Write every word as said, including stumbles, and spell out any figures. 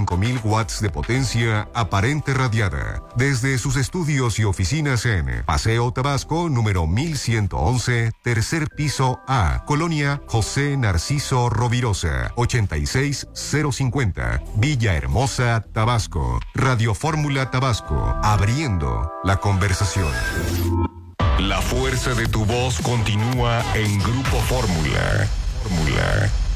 cinco mil watts de potencia aparente radiada. Desde sus estudios y oficinas en Paseo Tabasco, número mil ciento once, tercer piso A, Colonia José Narciso Rovirosa, ochenta y seis cero cincuenta, Villahermosa, Tabasco. Radio Fórmula Tabasco, abriendo la conversación. La fuerza de tu voz continúa en Grupo Fórmula. Fórmula.